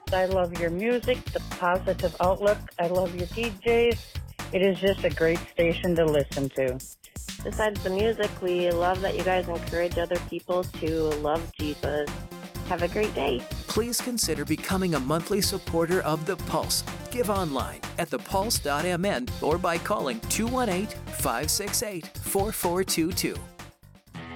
I love your music, the positive outlook. I love your DJs. It is just a great station to listen to. Besides the music, we love that you guys encourage other people to love Jesus. Have a great day. Please consider becoming a monthly supporter of The Pulse. Give online at thepulse.mn or by calling 218-568-4422.